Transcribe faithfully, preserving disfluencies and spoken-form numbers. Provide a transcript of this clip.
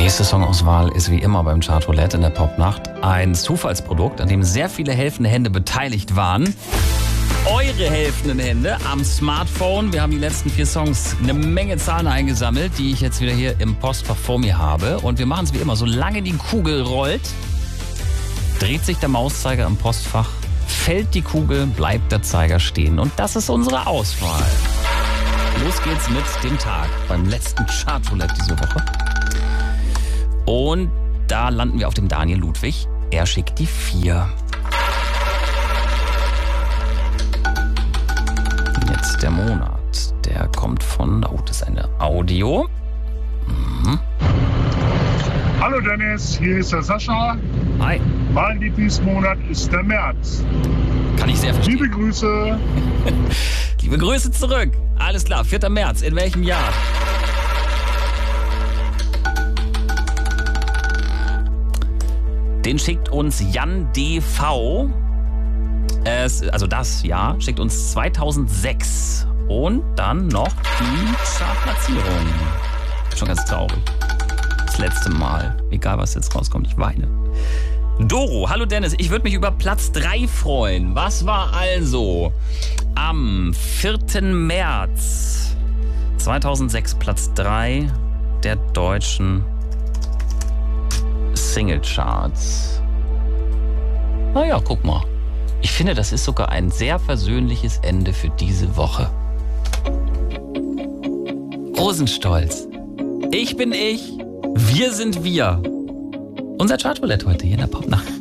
nächste Songauswahl ist wie immer beim Chartroulette in der Popnacht ein Zufallsprodukt, an dem sehr viele helfende Hände beteiligt waren. Eure helfenden Hände am Smartphone. Wir haben die letzten vier Songs eine Menge Zahlen eingesammelt, die ich jetzt wieder hier im Postfach vor mir habe. Und wir machen es wie immer, solange die Kugel rollt, dreht sich der Mauszeiger im Postfach, fällt die Kugel, bleibt der Zeiger stehen. Und das ist unsere Auswahl. Los geht's mit dem Tag beim letzten Chartroulette diese Woche. Und da landen wir auf dem Daniel Ludwig. Er schickt die vier. Jetzt der Monat. Der kommt von, oh, das ist eine Audio. Mhm. Hallo Dennis, hier ist der Sascha. Hi. Mein Lieblingsmonat ist der März. Kann ich sehr verstehen. Liebe Grüße. Liebe Grüße zurück. Alles klar, vierter März. In welchem Jahr? Den schickt uns Jan D V. Es, also das Jahr schickt uns zweitausendsechs. Und dann noch die Chartplatzierung. Schon ganz traurig. Das letzte Mal. Egal, was jetzt rauskommt, ich weine. Doro, hallo Dennis, ich würde mich über Platz drei freuen. Was war also am vierten März zweitausendsechs Platz drei der deutschen Singlecharts? Naja, guck mal. Ich finde, das ist sogar ein sehr versöhnliches Ende für diese Woche. Rosenstolz. Ich bin ich. Wir sind wir. Unser Chartroulette heute hier in der Popnacht.